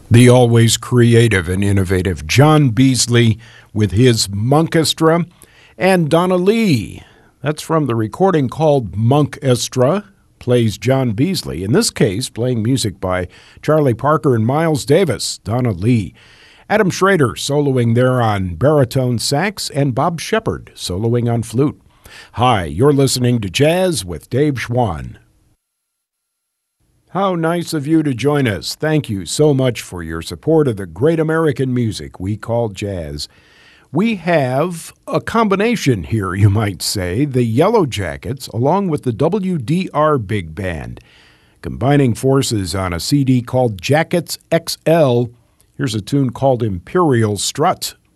The always creative and innovative John Beasley with his Monkestra, and Donna Lee. That's from the recording called Monkestra, plays John Beasley. In this case, playing music by Charlie Parker and Miles Davis, Donna Lee. Adam Schrader soloing there on baritone sax, and Bob Shepard soloing on flute. Hi, you're listening to Jazz with Dave Schwann. How nice of you to join us. Thank you so much for your support of the great American music we call jazz. We have a combination here, you might say, the Yellow Jackets along with the WDR Big Band, combining forces on a CD called Jackets XL. Here's a tune called Imperial Strut.